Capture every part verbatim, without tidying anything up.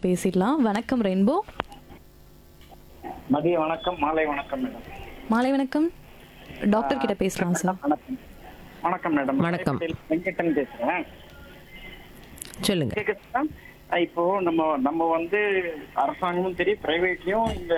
பேசிடலாம். வணக்கம் ரெயின்போ. மதிய வணக்கம், மாலை வணக்கம் மேடம். மாலை வணக்கம். டாக்டர் கிட்ட பேசலாம் சார். வணக்கம் வணக்கம் மேடம். வணக்கம். வெங்கடன் பேசுறேன். சொல்லுங்க. கேக்குதா? அஹ் இப்போ நம்ம நம்ம வந்து அரசாங்கமும் சரி பிரைவேட்லயும் இந்த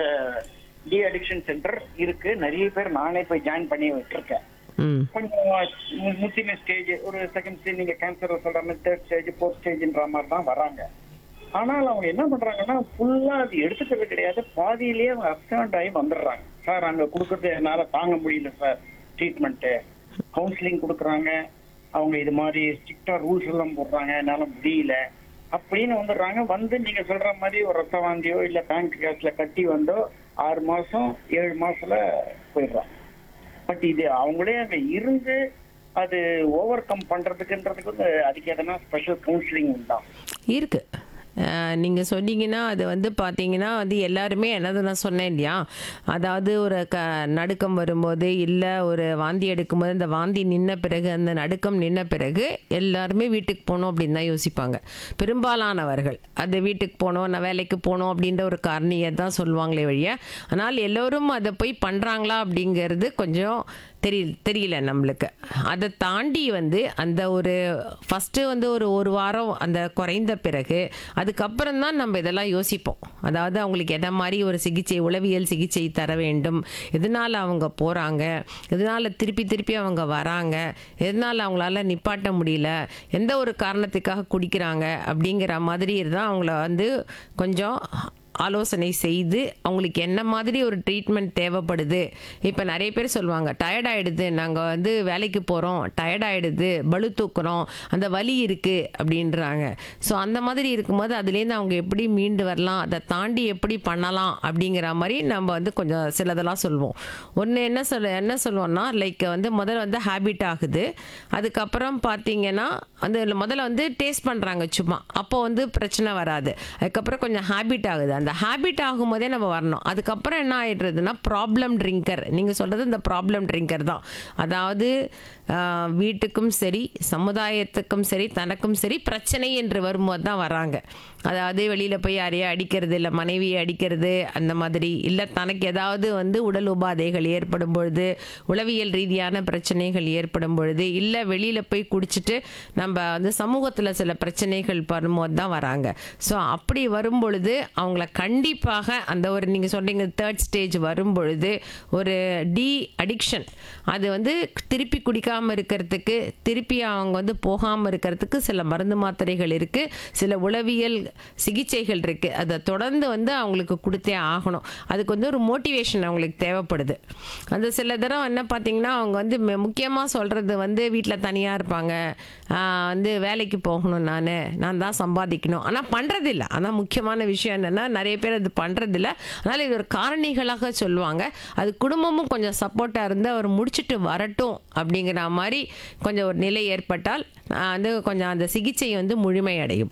டி அடிக்ஷன் சென்டர் இருக்கு. நிறைய பேர் நானே போய் ஜாயின் பண்ணி விட்டுருக்கேன். ம் கொஞ்சம் மு- முத்தின ஸ்டேஜ், ஒரு செகண்ட் ஸ்டேஜ், நீங்க கேன்சர் சொல்ற மாதிரி தேர்ட் ஸ்டேஜ் ஃபோர்த் ஸ்டேஜ்ன்ற மாதிரி தான் வராங்க. ஆனால் அவங்க என்ன பண்றாங்கன்னா ஃபுல்லா அது எடுத்துக்கிறது கிடையாது. பாதியிலேயே அவங்க அப்சண்ட் ஆகி வந்துடுறாங்க. சார் அங்க கொடுக்கறது என்னால தாங்க முடியல சார், ட்ரீட்மெண்ட் கவுன்சிலிங் கொடுக்குறாங்க, அவங்க இது மாதிரி ஸ்ட்ரிக்டா ரூல்ஸ் எல்லாம் போடுறாங்க, என்னால முடியல அப்படின்னு வந்துடுறாங்க. வந்து நீங்க சொல்ற மாதிரி ஒரு ரத்த வாந்தியோ இல்ல பேங்க் கேஸ்ல கட்டி வந்தோ ஆறு மாசம் ஏழு மாசத்துல போயிடுறாங்க. பட் இது அவங்களே அங்க இருந்து அது ஓவர் கம் பண்றதுக்குன்றதுக்கு வந்து அதுக்கு எதனா ஸ்பெஷல் கவுன்சிலிங் உண்டா? இருக்கு. நீங்கள் சொன்னீங்கன்னா அது வந்து பார்த்தீங்கன்னா வந்து எல்லாருமே என்னது நான் சொன்னேன் இல்லையா, அதாவது ஒரு க நடுக்கம் வரும்போது இல்லை ஒரு வாந்தி எடுக்கும்போது அந்த வாந்தி நின்ன பிறகு அந்த நடுக்கம் நின்ன பிறகு எல்லாருமே வீட்டுக்கு போகணும் அப்படின்னு தான் யோசிப்பாங்க. பெரும்பாலானவர்கள் அது வீட்டுக்கு போகணும், நான் வேலைக்கு போகணும் அப்படின்ற ஒரு காரணியை தான் சொல்லுவாங்களே வழிய. ஆனால் எல்லோரும் அதை போய் பண்ணுறாங்களா அப்படிங்கிறது கொஞ்சம் தெரியல தெரியல நம்மளுக்கு. அதை தாண்டி வந்து அந்த ஒரு ஃபஸ்ட்டு வந்து ஒரு ஒரு வாரம் அந்த குறைந்த பிறகு அதுக்கப்புறம் தான் நம்ம இதெல்லாம் யோசிப்போம். அதாவது அவங்களுக்கு என்ன மாதிரி ஒரு சிகிச்சை, உளவியல் சிகிச்சை தர வேண்டும், எதனால் அவங்க போகிறாங்க, எதனால் திருப்பி திருப்பி அவங்க வராங்க, எதனால் அவங்களால நிப்பாட்ட முடியல, எந்த ஒரு காரணத்துக்காக குடிக்கிறாங்க அப்படிங்கிற மாதிரி தான் அவங்கள வந்து கொஞ்சம் ஆலோசனை செய்து அவங்களுக்கு என்ன மாதிரி ஒரு ட்ரீட்மெண்ட் தேவைப்படுது. இப்போ நிறைய பேர் சொல்லுவாங்க டயர்ட் ஆகிடுது, நாங்கள் வந்து வேலைக்கு போகிறோம், டயர்ட் ஆகிடுது, பளு தூக்குறோம், அந்த வலி இருக்குது அப்படின்றாங்க. ஸோ அந்த மாதிரி இருக்கும்போது அதுலேருந்து அவங்க எப்படி மீண்டு வரலாம், அதை தாண்டி எப்படி பண்ணலாம் அப்படிங்கிற மாதிரி நம்ம வந்து கொஞ்சம் சிலதெல்லாம் சொல்லுவோம். ஒன்று என்ன சொல்ல என்ன சொல்லுவோம்னா லைக் வந்து முதல்ல வந்து ஹேபிட் ஆகுது. அதுக்கப்புறம் பார்த்தீங்கன்னா அந்த முதல்ல வந்து டேஸ்ட் பண்ணுறாங்க சும்மா, அப்போ வந்து பிரச்சனை வராது. அதுக்கப்புறம் கொஞ்சம் ஹேபிட் ஆகுது. அந்த ஹேபிட் ஆகும்போதே நம்ம வரணும். அதுக்கப்புறம் என்ன ஆகிடுறதுன்னா ப்ராப்ளம் ட்ரிங்கர். நீங்கள் சொல்கிறது இந்த ப்ராப்ளம் ட்ரிங்கர் தான். அதாவது வீட்டுக்கும் சரி சமுதாயத்துக்கும் சரி தனக்கும் சரி பிரச்சனை என்று வரும்போது தான் வராங்க. அதாவது வெளியில் போய் யாரையா அடிக்கிறது, இல்லை மனைவியை அடிக்கிறது, அந்த மாதிரி, இல்லை தனக்கு ஏதாவது வந்து உடல் உபாதைகள் ஏற்படும் பொழுது, உளவியல் ரீதியான பிரச்சனைகள் ஏற்படும் பொழுது, இல்லை வெளியில் போய் குடிச்சிட்டு நம்ம வந்து சமூகத்தில் சில பிரச்சனைகள் வரும்போது தான் வராங்க. ஸோ அப்படி வரும் பொழுது அவங்கள கண்டிப்பாக அந்த ஒரு நீங்கள் சொல்கிறீங்க தேர்ட் ஸ்டேஜ் வரும் பொழுது ஒரு டி அடிக்ஷன், அது வந்து திருப்பி குடிக்காமல் இருக்கிறதுக்கு, திருப்பி அவங்க வந்து போகாமல் இருக்கிறதுக்கு சில மருந்து மாத்திரைகள் இருக்குது, சில உளவியல் சிகிச்சைகள் இருக்குது. அதை தொடர்ந்து வந்து அவங்களுக்கு கொடுத்தே ஆகணும். அதுக்கு வந்து ஒரு மோட்டிவேஷன் அவங்களுக்கு தேவைப்படுது. அந்த சில தரம் என்ன பார்த்தீங்கன்னா அவங்க வந்து முக்கியமாக சொல்கிறது வந்து வீட்டில் தனியாக இருப்பாங்க, வந்து வேலைக்கு போகணும், நான் நான் தான் சம்பாதிக்கணும், ஆனால் பண்ணுறதில்ல. ஆனால் முக்கியமான விஷயம் என்னென்னா நிறைய பேர் அது பண்ணுறதில்ல. அதனால் இது ஒரு காரணிகளாக சொல்லுவாங்க. அது குடும்பமும் கொஞ்சம் சப்போர்ட்டாக இருந்து அவர் முடிச்சுட்டு வரட்டும் அப்படிங்கிற மாதிரி கொஞ்சம் ஒரு நிலை ஏற்பட்டால் வந்து கொஞ்சம் அந்த சிகிச்சை வந்து முழுமையடையும்.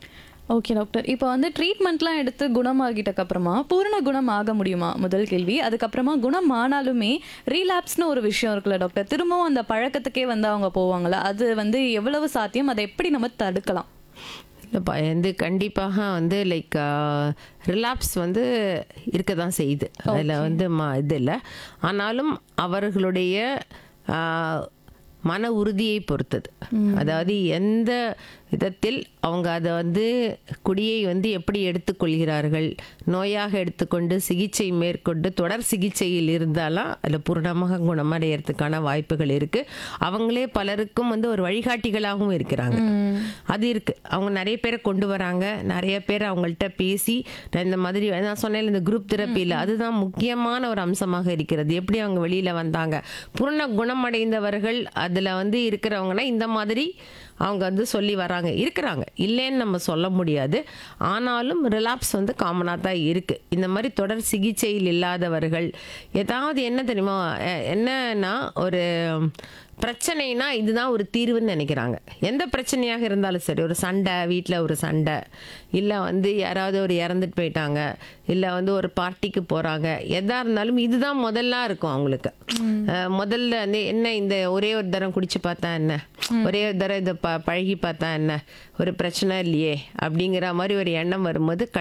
Okay doctor. இப்போ வந்து ட்ரீட்மெண்ட்லாம் எடுத்து குணமாகிட்டக்கு அப்புறமா பூரண குணம் ஆக முடியுமா? முதல் கேள்வி. அதுக்கப்புறமா குணம் ஆனாலுமே ரீலாப்ஸ்னு ஒரு விஷயம் இருக்குல்ல டாக்டர், திரும்பவும் அந்த பழக்கத்துக்கே வந்து அவங்க போவாங்களா? அது வந்து எவ்வளவு சாத்தியம்? அதை எப்படி நம்ம தடுக்கலாம்? இல்லைப்பா, வந்து கண்டிப்பாக வந்து லைக் ரிலாப்ஸ் வந்து இருக்க தான் செய்யுது. அதில் வந்து மா இது இல்லை. ஆனாலும் அவர்களுடைய மன உறுதியை பொறுத்தது. அதாவது எந்த விதத்தில் அவங்க அதை வந்து குடியை வந்து எப்படி எடுத்துக்கொள்கிறார்கள், நோயாக எடுத்துக்கொண்டு சிகிச்சை மேற்கொண்டு தொடர் சிகிச்சையில் இருந்தாலும் அதில் பூரணமாக குணமடைகிறதுக்கான வாய்ப்புகள் இருக்குது. அவங்களே பலருக்கும் வந்து ஒரு வழிகாட்டிகளாகவும் இருக்கிறாங்க. அது இருக்குது. அவங்க நிறைய பேரை கொண்டு வராங்க, நிறைய பேர் அவங்கள்ட்ட பேசி இந்த மாதிரி நான் சொன்னேன் இந்த குரூப் தெரப்பியில் அதுதான் முக்கியமான ஒரு அம்சமாக இருக்கிறது. எப்படி அவங்க வெளியில் வந்தாங்க, பூரண குணமடைந்தவர்கள் அதில் வந்து இருக்கிறவங்கன்னா இந்த மாதிரி அவங்க வந்து சொல்லி வராங்க, இருக்கிறாங்க, இல்லைன்னு நம்ம சொல்ல முடியாது. ஆனாலும் ரிலாப்ஸ் வந்து காமனாக தான் இருக்குது. இந்த மாதிரி தொடர் சிகிச்சையில் இல்லாதவர்கள் ஏதாவது என்ன தெரியுமா, என்னன்னா ஒரு பிரச்சனைனா இதுதான் ஒரு தீர்வுன்னு நினைக்கிறாங்க. எந்த பிரச்சனையாக இருந்தாலும் சரி, ஒரு சண்டை, வீட்டில் ஒரு சண்டை, இல்லை வந்து யாராவது ஒரு இறந்துட்டு போயிட்டாங்க, இல்லை வந்து ஒரு பார்ட்டிக்கு போகிறாங்க, எதாக இருந்தாலும் இதுதான் முதல்ல இருக்கும் அவங்களுக்கு. முதல்ல வந்து என்ன, இந்த ஒரே ஒரு தரம் குடிச்சு பார்த்தா என்ன, ஒரே ஒரு தரம் இதை ப பழகி பார்த்தா என்ன, ஒரு பிரச்சனை இல்லையே அப்படிங்கிற மாதிரி ஒரு எண்ணம் வரும்போது